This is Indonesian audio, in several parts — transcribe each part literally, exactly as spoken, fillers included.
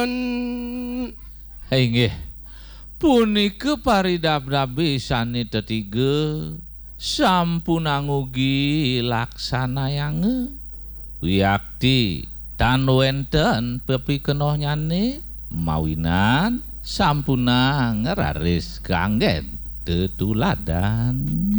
Hei nggih. Punika paridab-dabi sani tetiga sampun angugi laksanayange wiakti tan wenten pepikenoh nyane mawinan sampunang ngeraris kanggen tetuladan.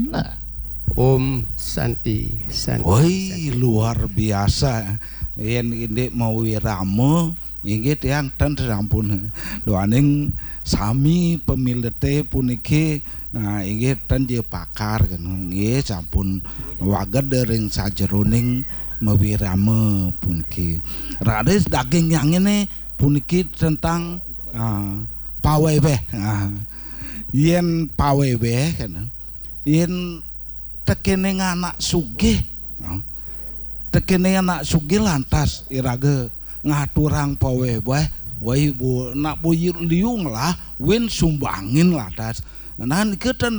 Om Santi Santi. Woi luar biasa. Yen ini mau wiramo inggih tiyang ten sampun doaning sami pemilete puniki nah inggih ten je pakar kan nggih sampun waged dering sajeroning mewirame puniki. Raris daging yang ini puniki tentang uh, paweweh. Uh, yen paweweh kan yen tekene anak sugih uh, tekene anak sugih lantas irage ngaturang paweweh wai bu nak bu liung lah win sumbangin lantas nah niki ten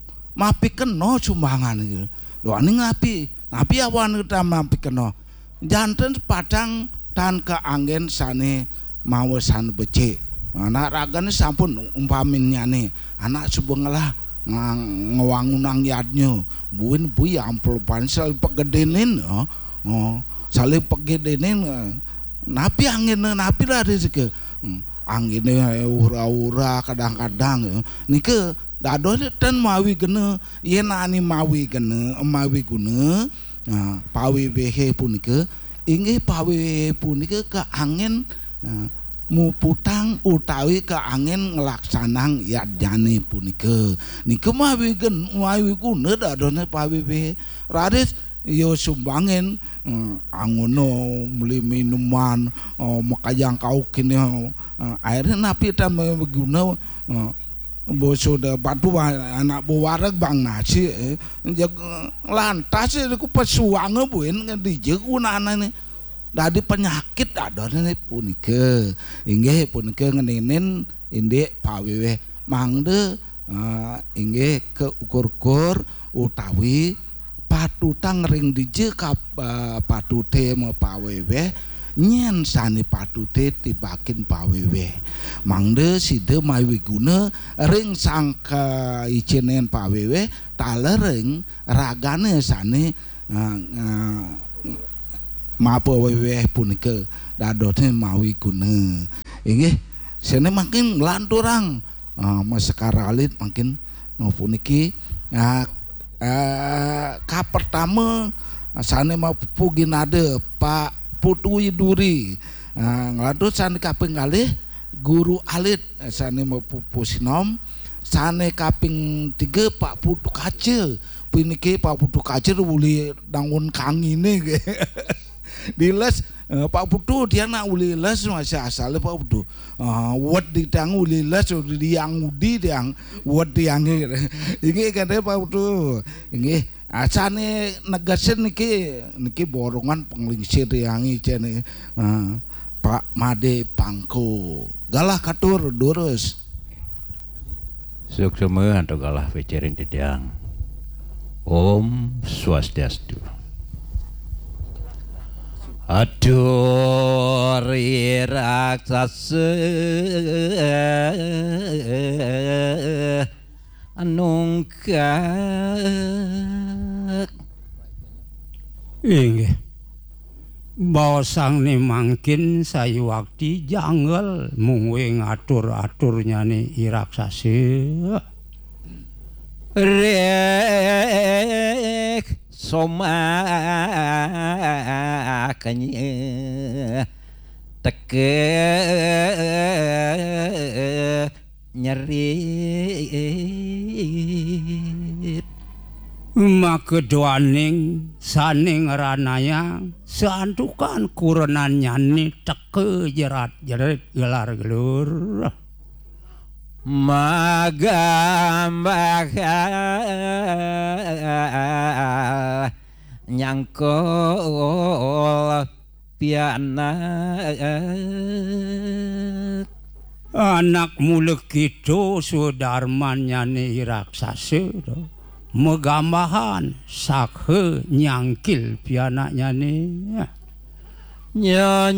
mapikeno sumbangan gitu doane ngapi napi awan kita mapikeno janten padang tan ke angin sane mawesan becik anak ragane sampun umpamin nyane anak subenglah ngewangunang yadnya buin bui ampul pansel pegedenin oh, oh saling pegedenin napi angin napi lah rezeki anginnya ura-ura kadang-kadang nike dado ten mawi gene yen ani mawi gene mawi gune nah, pawi behe punike inggih pawi punike ke angin nah, mu putang utawi ke angin ngelaksanang yadjane punike nike mawi gen mawi gune dadone pawi behe raris yo sumbangin uh, angono meli minuman uh, makajang kau kini uh, akhirnya napi ta beguna uh, boso da batu anak buwareg bang nasi eh, jag lantas ku pesuange buin di jegunana dadi penyakit adone punike inggih punike ngeninin indek pawewe mangde uh, inggih ke ukur-ukur utawi patutang ring dije kap uh, patute me pawewe nyen sani patute tibakin pawewe mangde side mawi guna ring sangka icenen pawewe talereng ragane sani uh, uh, ma pawewe punike dadone mawi guna inggih sene makin lanturang uh, masakaralit makin uh, puniki uh, Uh, ka pertama sane mau pugin ada Pak Putu Widuri uh, ngeladu sane kaping kalih guru alit sane mau pupusinom sane kaping tiga Pak Putu Kace piniki Pak Putu Kace uli dangun kangine diles uh, Pak Putu dia nak uli les masih asal Pak Putu uh, wad di tang uli les di yang udi yang wad di yang ini kata Pak Putu ini asane negasen niki niki borongan penglingsir yang ini uh, Pak Made Pangko galah katur durus suksema atau galah pecerin tediang Om Swastiastu. Aduh raksasa anungkak inggih bawasang ni mangkin sayu wakti janggal mungwe ngatur-aturnya ni iraksasa rek soma kanye teke nyerit makedoaning saning ranayang santukan kurenannya ni teke jerat jerat gelar gelur magambaka nyangkol piana anak mulek itu sudarmannya ni raksasa megambahan sakhe nyangkil piananya ni nyanyi